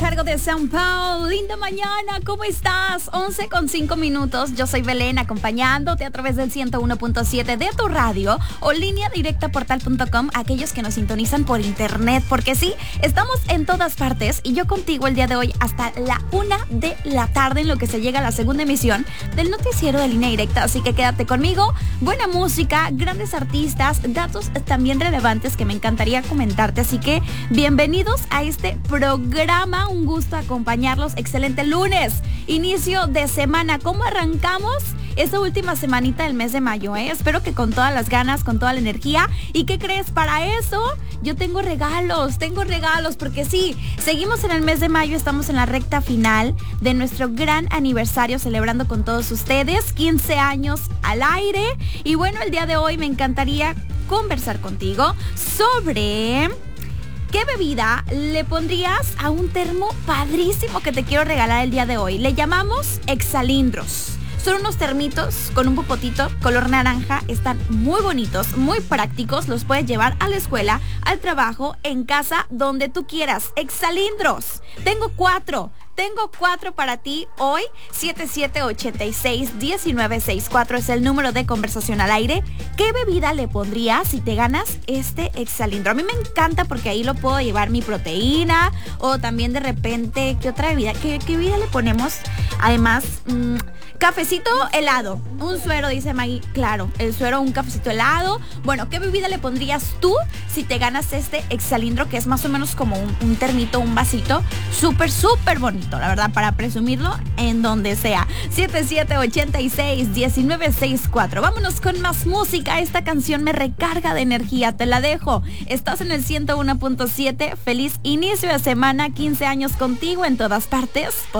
cargo de San Paulo. Linda mañana, ¿cómo estás? 11:05. Yo soy Belén, acompañándote a través del 101.7 de tu radio o línea directa portal.com, aquellos que nos sintonizan por internet, porque sí, estamos en todas partes y yo contigo el día de hoy hasta la 1 de la tarde en lo que se llega a la segunda emisión del noticiero de línea directa, así que quédate conmigo. Buena música, grandes artistas, datos también relevantes que me encantaría comentarte, así que bienvenidos a este programa, un gusto acompañarlos. Excelente lunes, inicio de semana. ¿Cómo arrancamos esta última semanita del mes de mayo? Espero que con todas las ganas, con toda la energía. ¿Y qué crees? Para eso yo tengo regalos, porque sí, seguimos en el mes de mayo, estamos en la recta final de nuestro gran aniversario, celebrando con todos ustedes 15 años al aire. Y bueno, el día de hoy me encantaría conversar contigo sobre ¿qué bebida le pondrías a un termo padrísimo que te quiero regalar el día de hoy? Le llamamos exalindros. Son unos termitos con un popotito color naranja. Están muy bonitos, muy prácticos. Los puedes llevar a la escuela, al trabajo, en casa, donde tú quieras. Exalindros. Tengo cuatro para ti hoy. 7786-1964 es el número de conversación al aire. ¿Qué bebida le pondrías si te ganas este exalindro? A mí me encanta porque ahí lo puedo llevar mi proteína, o también de repente, ¿qué otra bebida? ¿Qué bebida le ponemos? Además, cafecito helado, un suero, dice Maggie. Claro, el suero, un cafecito helado. Bueno, ¿qué bebida le pondrías tú si te ganas este exalindro, que es más o menos como un termito, un vasito súper bonito, la verdad, para presumirlo en donde sea? 7786-1964. Vámonos con más música. Esta canción me recarga de energía, te la dejo. Estás en el 101.7. Feliz inicio de semana, 15 años contigo en todas partes.